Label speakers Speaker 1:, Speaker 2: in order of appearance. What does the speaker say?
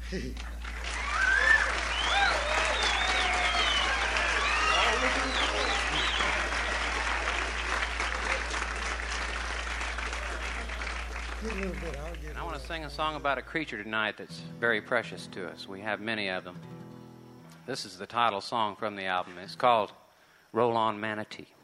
Speaker 1: I want to sing a song about a creature tonight that's very precious to us. We have many of them. This is the title song from the album. It's called Roll On Manatee.